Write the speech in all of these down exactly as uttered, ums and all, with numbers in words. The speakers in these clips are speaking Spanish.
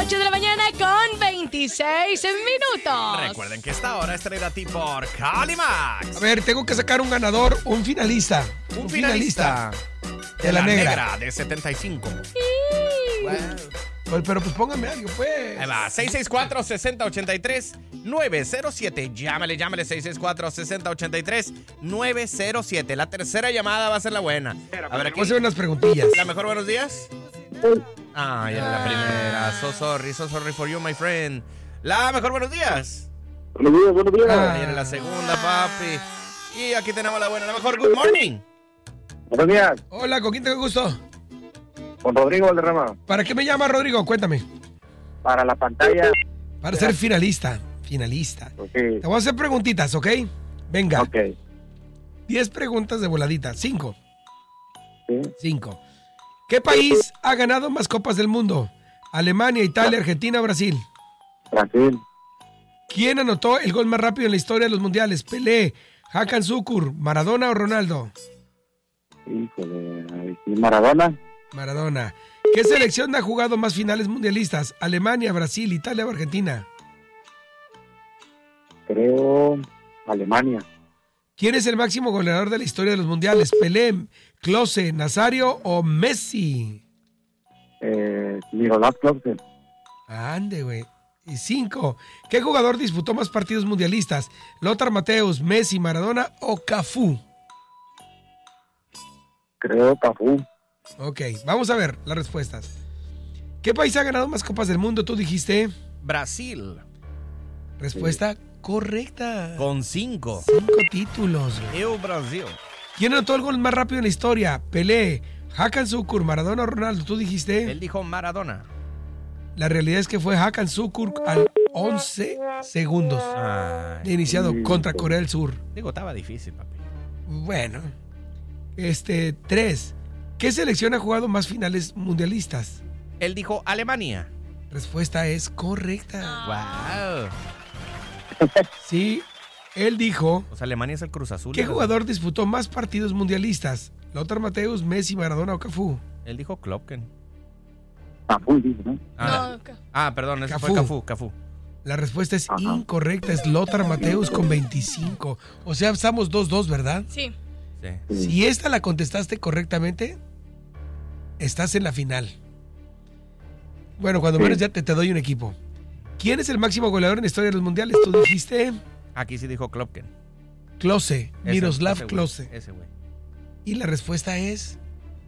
ocho de la mañana con veintiséis minutos. Recuerden que esta hora es traída a ti por Calimax. A ver, tengo que sacar un ganador, un finalista. Un, un finalista, finalista de, de la, la negra. negra de setenta y cinco. Sí. Wow. Pues, pero pues póngame algo, pues. Ahí va, seis seis cuatro, seis cero ocho tres, nueve cero siete. Llámale, llámale, seis seis cuatro, seis cero ocho tres, nueve cero siete. La tercera llamada va a ser la buena. A ver, aquí. Vamos a hacer unas preguntillas. ¿La mejor buenos días? Ah, ya la primera. So sorry, so sorry for you, my friend. La mejor buenos días. Buenos días, buenos días. Ah, viene la segunda, papi. Y aquí tenemos la buena, la mejor. Good morning. Buenos días. Hola, ¿con quién tengo gusto? Con Rodrigo Valderrama. ¿Para qué me llama, Rodrigo? Cuéntame. Para la pantalla. Para ser finalista. Finalista. Okay. Te voy a hacer preguntitas, ¿ok? Venga. Ok. Diez preguntas de voladita. Cinco. Sí. Cinco. ¿Qué país ha ganado más copas del mundo? Alemania, Italia, Argentina, Brasil. Brasil. ¿Quién anotó el gol más rápido en la historia de los mundiales? Pelé, Hakan Şükür, Maradona o Ronaldo. Híjole, Maradona. Maradona. ¿Qué selección ha jugado más finales mundialistas? Alemania, Brasil, Italia o Argentina. Creo Alemania. ¿Quién es el máximo goleador de la historia de los mundiales? Pelé, Klose, Nazario o Messi. Eh, Miroslav Klose. Ande, güey. Y cinco. ¿Qué jugador disputó más partidos mundialistas? Lothar Matthäus, Messi, Maradona o Cafú. Creo Cafú. Ok, vamos a ver las respuestas. ¿Qué país ha ganado más copas del mundo? Tú dijiste Brasil. Respuesta sí. Correcta. Con cinco. Cinco títulos. Eu Brasil. ¿Quién anotó el gol más rápido en la historia? Pelé, Hakan Şükür, Maradona o Ronaldo. ¿Tú dijiste? Él dijo Maradona. La realidad es que fue Hakan Şükür al once segundos. Ay, de iniciado sí, contra sí. Corea del Sur. Digo, estaba difícil, papi. Bueno. Este, tres. ¿Qué selección ha jugado más finales mundialistas? Él dijo Alemania. Respuesta es correcta. Wow. Sí, él dijo... Pues Alemania es el Cruz Azul. ¿Qué jugador disputó más partidos mundialistas? Lothar Matthäus, Messi, Maradona o Cafú. Él dijo Klopken. Cafú, dice, ¿no? Ah, no, ah perdón, ese Cafú. fue Cafú, Cafú. La respuesta es Ajá. incorrecta, es Lothar Matthäus con veinticinco. O sea, estamos dos dos, ¿verdad? Sí. Sí. Si esta la contestaste correctamente, estás en la final. Bueno, cuando sí. menos ya te, te doy un equipo. ¿Quién es el máximo goleador en la historia de los mundiales? Tú dijiste... Aquí sí dijo Klopken. Klose, Miroslav ese, Klose. Ese güey. Y la respuesta es...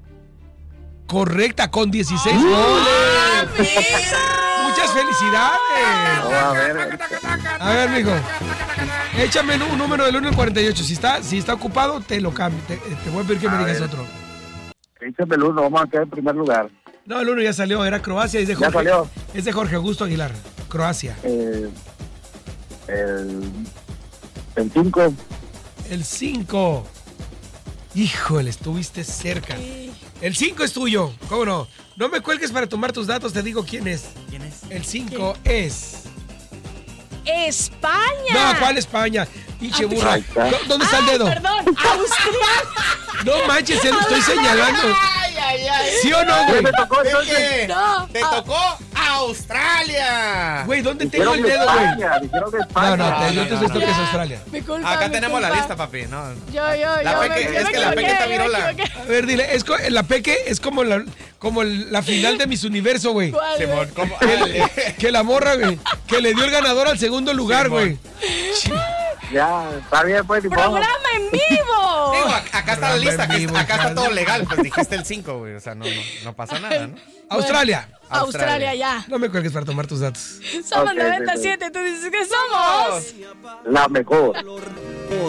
correcta, con dieciséis ¡Oh, goles. ¡Muchas felicidades! Oh, a ver. A ver, mijo. Échame un número del uno al cuarenta y ocho. Si está, si está ocupado, te lo cambio. Te, te voy a pedir que a me digas ver. otro. Échame el uno, vamos a quedar en primer lugar. No, el uno ya salió, era Croacia. Es de Jorge, ¿Ya salió? Es de Jorge Augusto Aguilar. Croacia. Eh, el, el cinco. El cinco. Híjole, estuviste cerca. Sí. El cinco es tuyo. ¿Cómo no? No me cuelgues para tomar tus datos, te digo quién es. ¿Quién es? El cinco es... España. No, ¿cuál España? Pinche burra. Ahí está. ¿Dónde está el Ah, dedo? perdón, Australia. No manches, se lo estoy señalando. Ay, ay, ay. ¿Sí o no, güey? me tocó ¿De entonces. qué? No. Te Ah. tocó Australia. Güey, ¿dónde tengo Dijeron el de dedo, güey? España, dijeron de España. No, no, te- yo te no, estoy no, que es no. Australia. Mi culpa, Acá mi tenemos la culpa. lista, papi. No. Yo, yo, La yo. peque- me- yo es me que la peque equivoqué, está yo me virola. equivoqué. A ver, dile, es co- la peque es como la, como la final de Miss Universo, güey. ¿Cuál, güey? Simón, ¿cómo? Que, le- que la morra, güey, que le dio el ganador al segundo lugar, Simón. güey. Ya, está bien, pues, ni modo. ¡Programa en vivo! Digo, ac- acá está la lista, Programa en que- vivo, acá hija está de- todo legal. Pues dijiste el cinco, güey. O sea, no, no, no pasa nada, ¿no? Australia. Australia, ya. No me cuelgues para tomar tus datos. Somos Ok, noventa y siete, tú dices que somos. La mejor.